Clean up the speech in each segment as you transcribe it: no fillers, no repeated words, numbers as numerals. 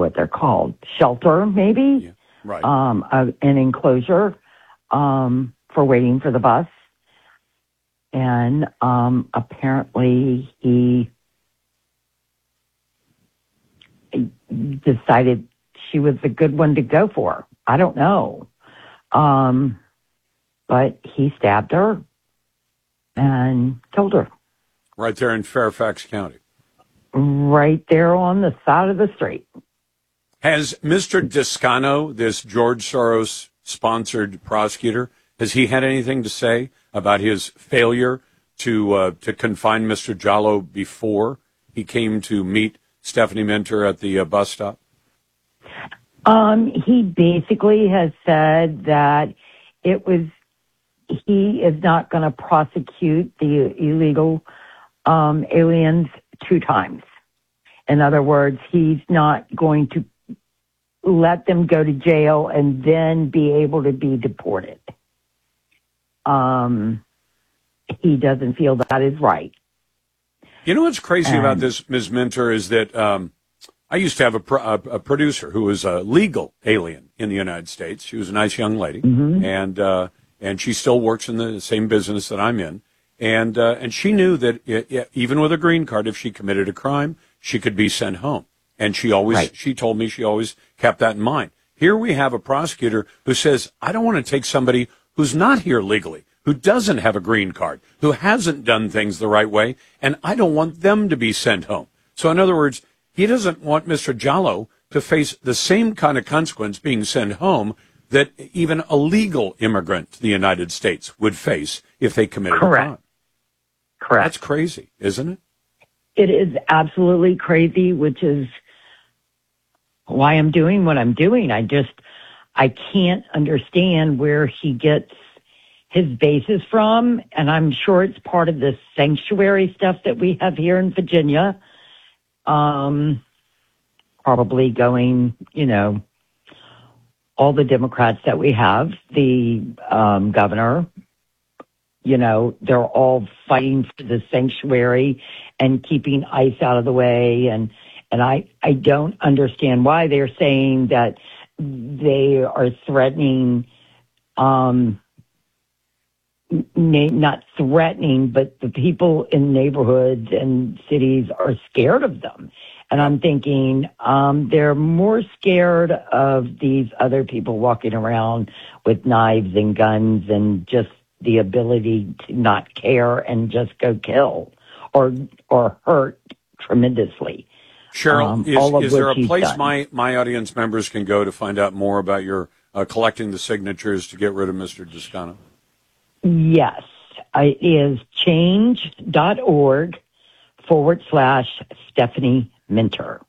what they're called, shelter maybe, Yeah. Right. An enclosure for waiting for the bus. And apparently he decided she was a good one to go for. I don't know. But he stabbed her and killed her. Right there in Fairfax County. Right there on the side of the street. Has Mr. Descano, this George Soros-sponsored prosecutor, has he had anything to say about his failure to confine Mr. Jallow before he came to meet Stephanie Minter at the bus stop? He basically has said that he is not going to prosecute the illegal aliens 2 times. In other words, he's not going to let them go to jail and then be able to be deported. He doesn't feel that is right. You know what's crazy about this, Ms. Minter, is that I used to have a producer who was a legal alien in the United States. She was a nice young lady, and she still works in the same business that I'm in. And she knew that even with a green card, if she committed a crime, she could be sent home. And she told me she always kept that in mind. Here we have a prosecutor who says, I don't want to take somebody who's not here legally, who doesn't have a green card, who hasn't done things the right way, and I don't want them to be sent home. So in other words, he doesn't want Mr. Jallow to face the same kind of consequence being sent home that even a legal immigrant to the United States would face if they committed a crime. Correct. That's crazy, isn't it? It is absolutely crazy, which is why I'm doing what I'm doing. I can't understand where he gets his basis from, and I'm sure it's part of this sanctuary stuff that we have here in Virginia. Probably going, all the Democrats that we have, the governor, they're all fighting for the sanctuary and keeping ICE out of the way. And I don't understand why they're saying that they are threatening, not threatening, but the people in neighborhoods and cities are scared of them. And I'm thinking they're more scared of these other people walking around with knives and guns and just the ability to not care and just go kill or hurt tremendously. Cheryl, is there a place my audience members can go to find out more about your collecting the signatures to get rid of Mr. Descano? Yes, it is change.org/Stephanie Minter,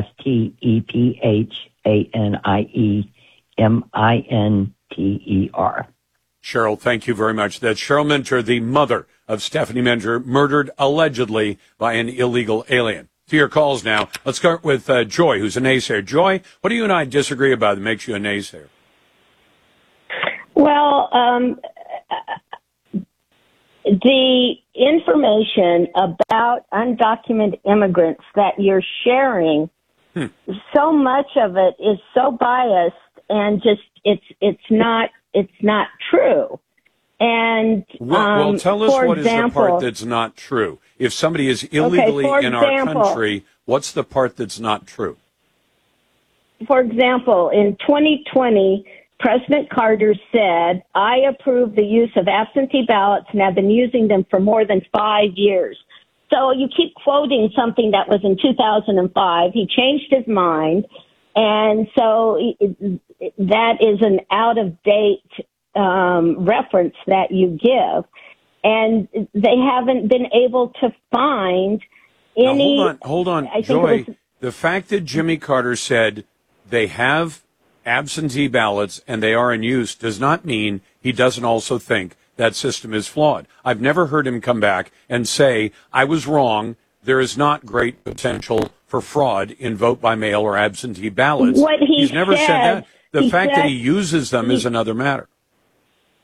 STEPHANIEMINTER. Cheryl, thank you very much. That's Cheryl Minter, the mother of Stephanie Minter, murdered allegedly by an illegal alien. To your calls now. Let's start with Joy, who's a naysayer. Joy, what do you and I disagree about that makes you a naysayer? Well, the information about undocumented immigrants that you're sharing, so much of it is so biased and just it's not true. And well, tell us what is the part that's not true. If somebody is illegally in our country, what's the part that's not true? For example, in 2020, President Carter said, I approve the use of absentee ballots and have been using them for more than 5 years. So you keep quoting something that was in 2005. He changed his mind. And so that is an out-of-date reference that you give. And they haven't been able to find any... Now, hold on, Joy. The fact that Jimmy Carter said they have absentee ballots and they are in use does not mean he doesn't also think that system is flawed. I've never heard him come back and say, I was wrong, there is not great potential for fraud in vote by mail or absentee ballots. He's never said that. The fact that he uses them is another matter.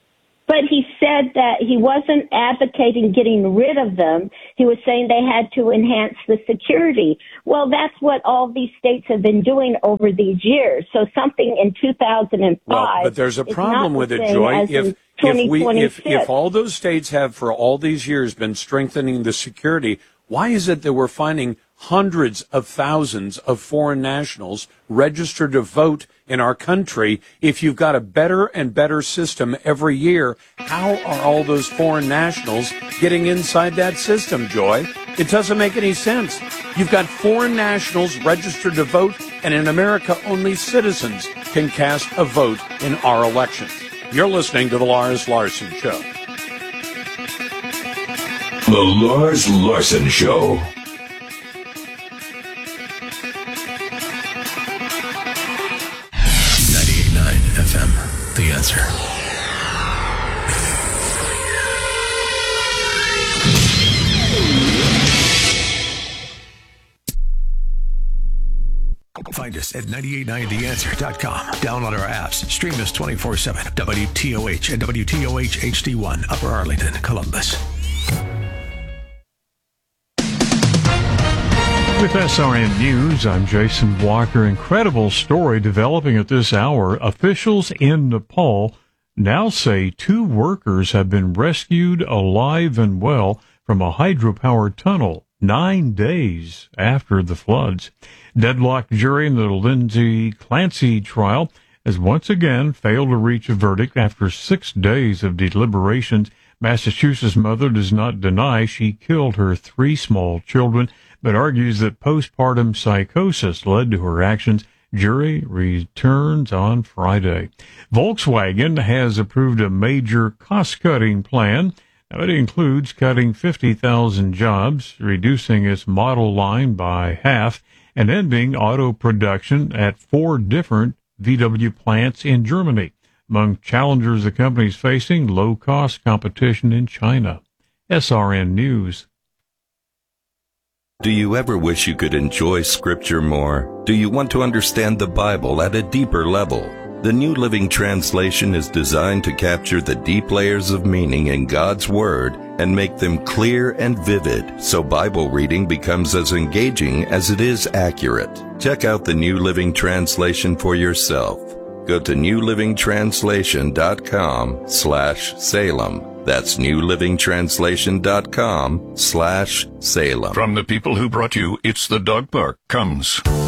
But he said that he wasn't advocating getting rid of them. He was saying they had to enhance the security. Well, that's what all these states have been doing over these years. So something in 2005. Well, but there's a problem with it, Joy. If all those states have for all these years been strengthening the security, why is it that we're finding hundreds of thousands of foreign nationals registered to vote in our country? If you've got a better and better system every year, how are all those foreign nationals getting inside that system, Joy? It doesn't make any sense. You've got foreign nationals registered to vote, and in America, only citizens can cast a vote in our elections. You're listening to The Lars Larson Show. The Lars Larson Show. FM, The Answer. Find us at 989theanswer.com. Download our apps. Stream us 24/7. WTOH and WTOH HD1, Upper Arlington, Columbus. With SRN News, I'm Jason Walker. Incredible story developing at this hour. Officials in Nepal now say 2 workers have been rescued alive and well from a hydropower tunnel 9 days after the floods. Deadlocked jury in the Lindsay Clancy trial has once again failed to reach a verdict after 6 days of deliberations. Massachusetts mother does not deny she killed her 3 small children, but argues that postpartum psychosis led to her actions. Jury returns on Friday. Volkswagen has approved a major cost-cutting plan. Now, it includes cutting 50,000 jobs, reducing its model line by half, and ending auto production at 4 different VW plants in Germany. Among challenges the company is facing, low-cost competition in China. SRN News. Do you ever wish you could enjoy Scripture more? Do you want to understand the Bible at a deeper level? The New Living Translation is designed to capture the deep layers of meaning in God's Word and make them clear and vivid, so Bible reading becomes as engaging as it is accurate. Check out the New Living Translation for yourself. Go to newlivingtranslation.com/Salem. That's newlivingtranslation.com/Salem. From the people who brought you It's the Dog Park comes